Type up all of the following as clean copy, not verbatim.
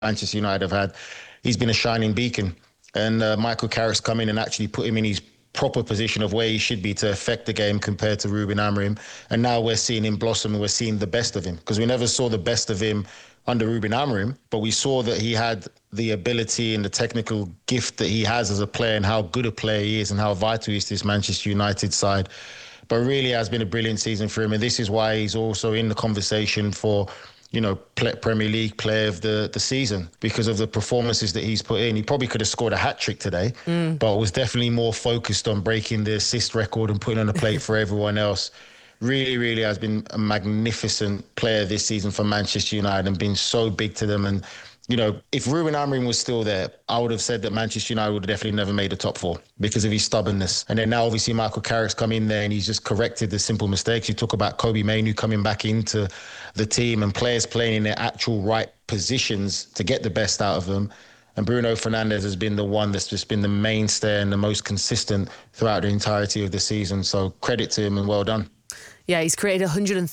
Manchester United have had, he's been a shining beacon. And Michael Carrick's come in and actually put him in his proper position of where he should be to affect the game compared to Ruben Amorim. And now we're seeing him blossom and we're seeing the best of him, because we never saw the best of him under Ruben Amorim, but we saw that he had the ability and the technical gift that he has as a player, and how good a player he is and how vital he is to this Manchester United side. But really has been a brilliant season for him, and this is why he's also in the conversation for, Premier League player of the season, because of the performances that he's put in. He probably could have scored a hat-trick today, but was definitely more focused on breaking the assist record and putting on a plate for everyone else. Really, really has been a magnificent player this season for Manchester United and been so big to them. And, if Ruben Amorim was still there, I would have said that Manchester United would have definitely never made the top four because of his stubbornness. And then now, obviously, Michael Carrick's come in there and he's just corrected the simple mistakes. You talk about Kobbie Mainoo coming back into the team and players playing in their actual right positions to get the best out of them. And Bruno Fernandes has been the one that's just been the mainstay and the most consistent throughout the entirety of the season. So credit to him and well done. Yeah, he's created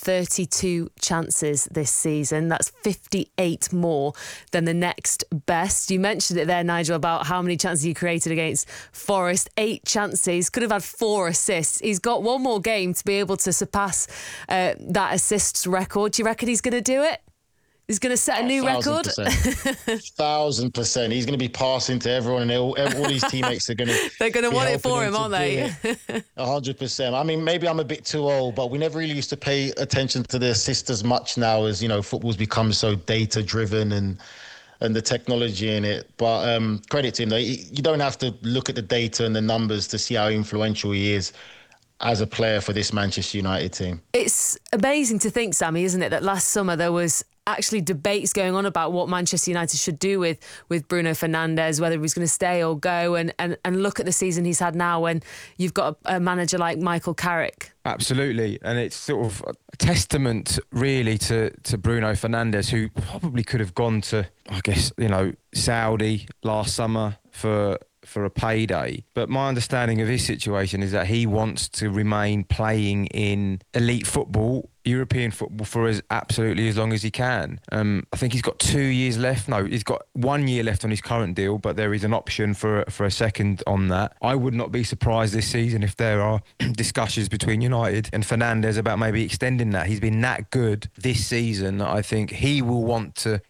132 chances this season. That's 58 more than the next best. You mentioned it there, Nigel, about how many chances he created against Forest. 8 chances, could have had 4 assists. He's got one more game to be able to surpass that assists record. Do you reckon he's going to do it? He's going to set a new record? 1,000%. He's going to be passing to everyone, and all his teammates are going to... They're going to want it for him, aren't they? 100%. I mean, maybe I'm a bit too old, but we never really used to pay attention to the assists as much now as, football's become so data-driven and the technology in it. But credit to him, though. You don't have to look at the data and the numbers to see how influential he is as a player for this Manchester United team. It's amazing to think, Sammy, isn't it, that last summer there was actually debates going on about what Manchester United should do with Bruno Fernandes, whether he's going to stay or go, and look at the season he's had now when you've got a manager like Michael Carrick. Absolutely, and it's sort of a testament really to Bruno Fernandes, who probably could have gone to, I guess, Saudi last summer for a payday. But my understanding of his situation is that he wants to remain playing in elite football, European football, for as long as he can. I think he's got 2 years left. No, he's got 1 year left on his current deal, but there is an option for a second on that. I would not be surprised this season if there are discussions between United and Fernandes about maybe extending that. He's been that good this season. I think he will want to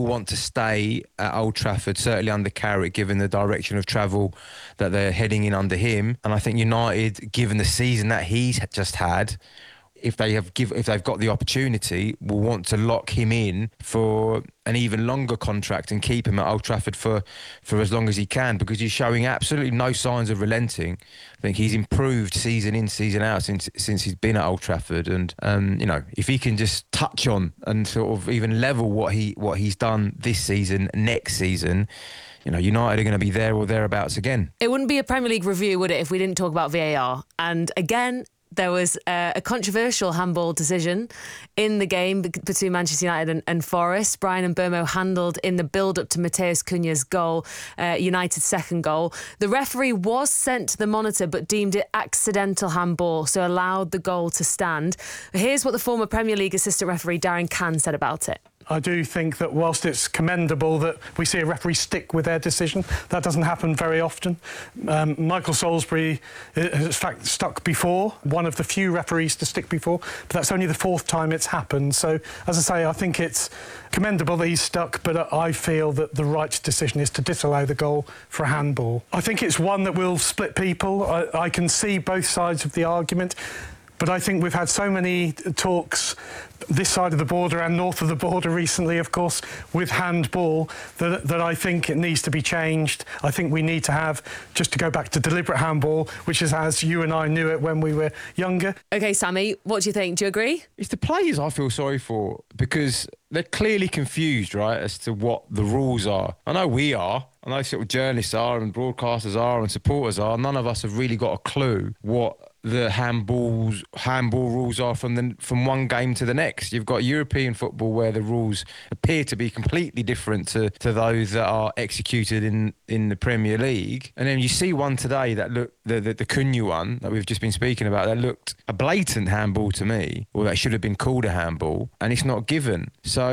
stay at Old Trafford, certainly under Carrick, given the direction of travel that they're heading in under him. And I think United, given the season that he's just had, if they've got the opportunity, will want to lock him in for an even longer contract and keep him at Old Trafford for as long as he can, because he's showing absolutely no signs of relenting. I think he's improved season in, season out since he's been at Old Trafford, and if he can just touch on and sort of even level what he's done this season, next season, United are going to be there or thereabouts again. It wouldn't be a Premier League review, would it, if we didn't talk about VAR? And again, there was a controversial handball decision in the game between Manchester United and Forest. Bryan Mbeumo handled in the build-up to Matheus Cunha's goal, United's second goal. The referee was sent to the monitor but deemed it accidental handball, so allowed the goal to stand. Here's what the former Premier League assistant referee Darren Cann said about it. I do think that whilst it's commendable that we see a referee stick with their decision, that doesn't happen very often. Michael Salisbury has in fact stuck before, one of the few referees to stick before, but that's only the 4th time it's happened. So, as I say, I think it's commendable that he's stuck, but I feel that the right decision is to disallow the goal for a handball. I think it's one that will split people. I can see both sides of the argument. But I think we've had so many talks this side of the border and north of the border recently, of course, with handball, that I think it needs to be changed. I think we need to have, just to go back to deliberate handball, which is as you and I knew it when we were younger. OK, Sammy, what do you think? Do you agree? It's the players I feel sorry for, because they're clearly confused, right, as to what the rules are. I know we are. I know sort of journalists are and broadcasters are and supporters are. None of us have really got a clue what the handball rules are from one game to the next. You've got European football where the rules appear to be completely different to those that are executed in the Premier League. And then you see one today that looked, the Cunha one that we've just been speaking about, that looked a blatant handball to me, or that should have been called a handball, and it's not given. So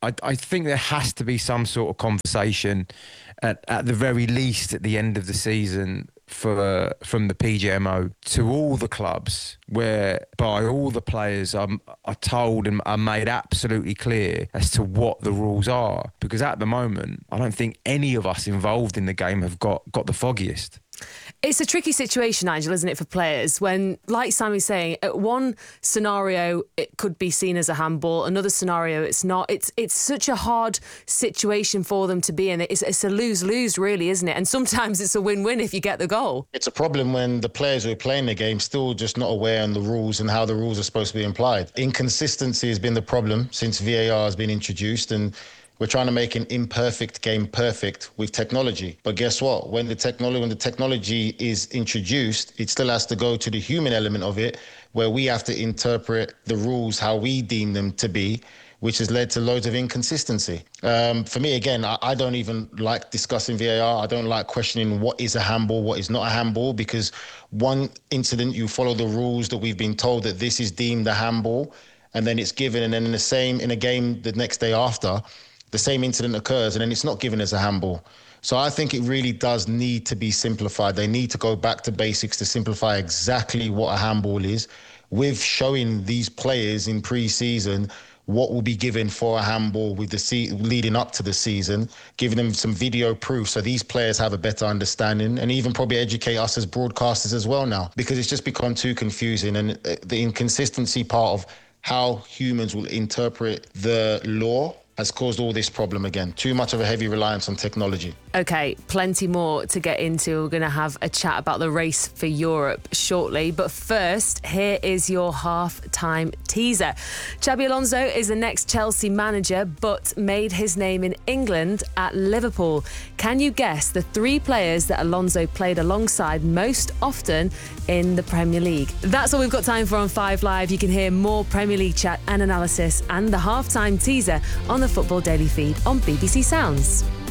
I think there has to be some sort of conversation at the very least at the end of the season from the PGMO to all the clubs, whereby all the players are told and are made absolutely clear as to what the rules are. Because at the moment, I don't think any of us involved in the game have got the foggiest. It's a tricky situation, Nigel, isn't it, for players when, like Sammy's saying, at one scenario it could be seen as a handball, another scenario it's not. It's such a hard situation for them to be in. It's a lose-lose, really, isn't it? And sometimes it's a win-win if you get the goal. It's a problem when the players who are playing the game still just not aware on the rules and how the rules are supposed to be applied. Inconsistency has been the problem since VAR has been introduced, and we're trying to make an imperfect game perfect with technology. But guess what? When the technology is introduced, it still has to go to the human element of it, where we have to interpret the rules how we deem them to be, which has led to loads of inconsistency. For me, again, I don't even like discussing VAR. I don't like questioning what is a handball, what is not a handball, because one incident, you follow the rules that we've been told that this is deemed a handball, and then it's given, and then in a game the next day after, the same incident occurs, and then it's not given as a handball. So I think it really does need to be simplified. They need to go back to basics to simplify exactly what a handball is, with showing these players in pre-season what will be given for a handball with leading up to the season, giving them some video proof so these players have a better understanding, and even probably educate us as broadcasters as well now, because it's just become too confusing. And the inconsistency part of how humans will interpret the law has caused all this problem again. Too much of a heavy reliance on technology. OK, plenty more to get into. We're going to have a chat about the race for Europe shortly. But first, here is your half-time teaser. Xabi Alonso is the next Chelsea manager, but made his name in England at Liverpool. Can you guess the 3 players that Alonso played alongside most often in the Premier League? That's all we've got time for on 5 Live. You can hear more Premier League chat and analysis and the half-time teaser on the Football Daily feed on BBC Sounds.